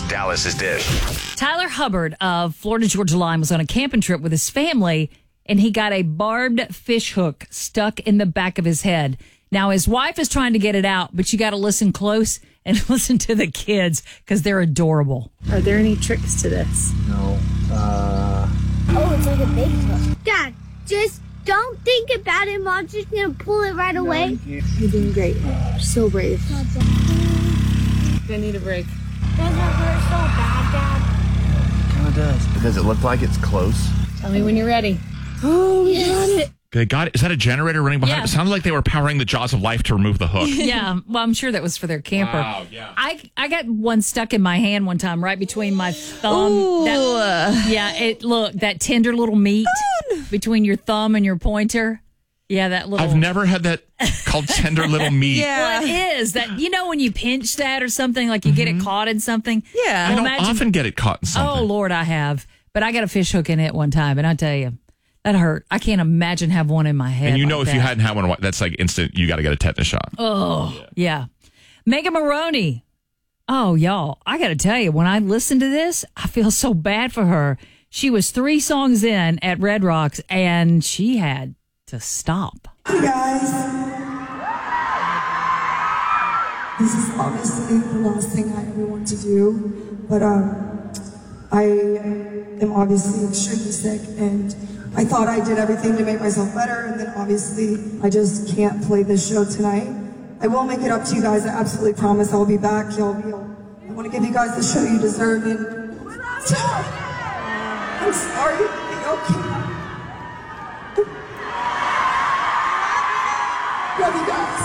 Dallas's Dish. Tyler Hubbard of Florida Georgia Line was on a camping trip with his family, and he got a barbed fish hook stuck in the back of his head. Now, his wife is trying to get it out, but you got to listen close and listen to the kids because they're adorable. Are there any tricks to this? No. Oh, it's like a big hook. Dad, just don't think about it. Mom's just going to pull it right away. You're doing great. You're so brave. I need a break. Doesn't it hurt so bad, Dad? Kind of does. Does it look like it's close? Tell me when you're ready. Oh, we got it. They got it. Is that a generator running behind? Yeah. It sounded like they were powering the jaws of life to remove the hook. Yeah, well, I'm sure that was for their camper. Wow, yeah. I got one stuck in my hand one time, right between my thumb. That tender little meat between your thumb and your pointer. Yeah, that little. I've never had that called tender little meat. Well, it is that when you pinch that or something, like you get it caught in something. Yeah. I don't often get it caught in something. Oh Lord, I have, but I got a fish hook in it one time, and I tell you, that hurt. I can't imagine having one in my head. And like if that. you hadn't had one, that's like instant. You got to get a tetanus shot. Oh yeah. Megan Maroney. Oh y'all, I got to tell you, when I listen to this, I feel so bad for her. She was 3 songs in at Red Rocks, and she had to stop. Hey guys, this is obviously the last thing I ever want to do, but I am obviously extremely sick, and I thought I did everything to make myself better, and then obviously I just can't play this show tonight. I will make it up to you guys. I absolutely promise I'll be back. I want to give you guys the show you deserve, and I'm sorry. Okay. Love you guys.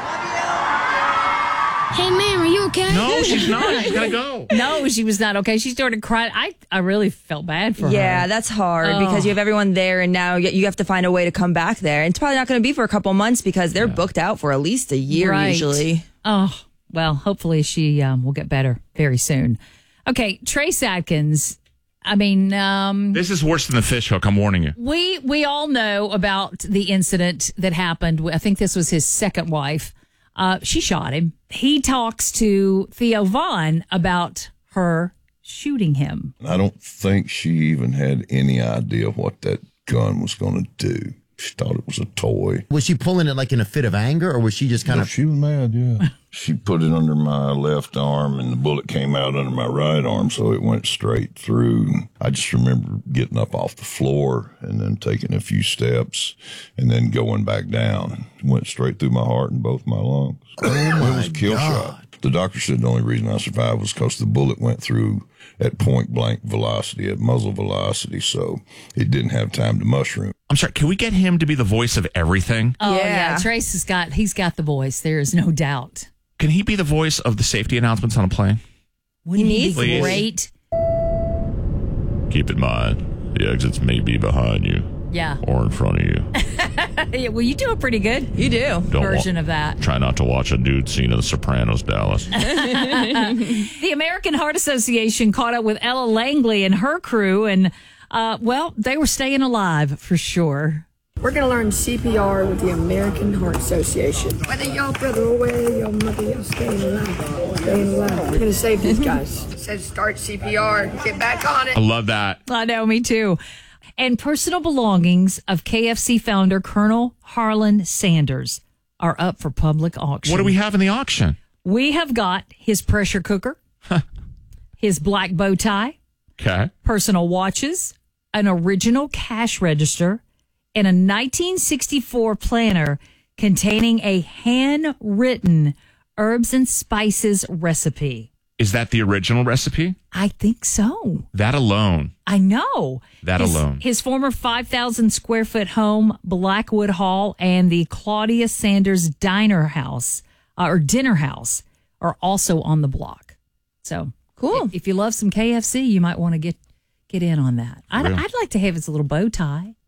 Hey, man, are you okay? No, she's not. She's got to go. No, she was not okay. She started crying. I really felt bad for her. Yeah, that's hard because you have everyone there, and now you have to find a way to come back there. And it's probably not going to be for a couple months because they're booked out for at least a year usually. Oh, well, hopefully she will get better very soon. Okay, Trace Adkins. I mean, This is worse than the fish hook. I'm warning you. we all know about the incident that happened. I think this was his second wife. She shot him. He talks to Theo Vaughn about her shooting him. I don't think she even had any idea what that gun was going to do. She thought it was a toy. Was she pulling it like in a fit of anger, or was she just kind of... She was mad, yeah. She put it under my left arm, and the bullet came out under my right arm, so it went straight through. I just remember getting up off the floor and then taking a few steps and then going back down. It went straight through my heart and both my lungs. It was a kill shot. The doctor said the only reason I survived was because the bullet went through at point blank velocity, at muzzle velocity, so it didn't have time to mushroom. I'm sorry. Can we get him to be the voice of everything? Oh yeah, Yeah. Trace he's got the voice. There is no doubt. Can he be the voice of the safety announcements on a plane? Wouldn't he needs be to. great? Keep in mind, the exits may be behind you Yeah. or in front of you. Yeah, well, you do a pretty good You do. Don't version of that. Try not to watch a nude scene of The Sopranos, Dallas. The American Heart Association caught up with Ella Langley and her crew, and they were staying alive for sure. We're going to learn CPR with the American Heart Association. Whether y'all brother away, your mother, y'all staying alive. Staying alive. We're going to save these guys. It says start CPR. Get back on it. I love that. I know, me too. And personal belongings of KFC founder Colonel Harlan Sanders are up for public auction. What do we have in the auction? We have got his pressure cooker, his black bow tie, Okay. personal watches, an original cash register, and a 1964 planner containing a handwritten herbs and spices recipe. Is that the original recipe? I think so. That alone. I know. That alone. His former 5,000 square foot home, Blackwood Hall, and the Claudia Sanders Dinner House or Dinner House are also on the block. So Cool. If you love some KFC, you might want to get in on that. I'd like to have his little bow tie.